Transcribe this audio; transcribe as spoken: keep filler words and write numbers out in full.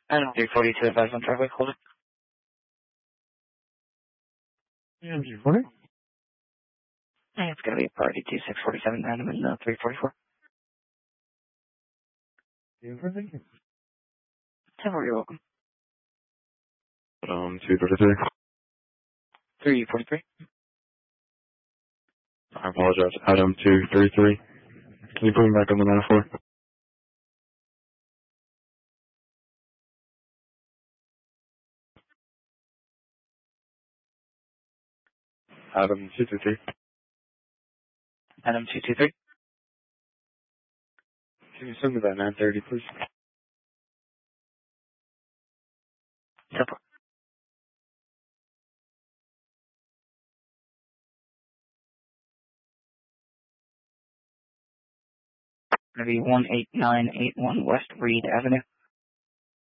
Adam three forty-two advised on driveway, hold it. Yeah, three forty. Hey, it's gonna be a party two six forty-seven, Adam and uh, three forty-four. Super, thank you. Temple, you're welcome. Um, two thirty-three. three forty-three. I apologize. Adam two thirty-three. Can you put me back on the nine four? Adam two two three. Adam two two three. Can you send me that nine thirty, please? Temple. Gonna be one eight nine eight one West Reed Avenue.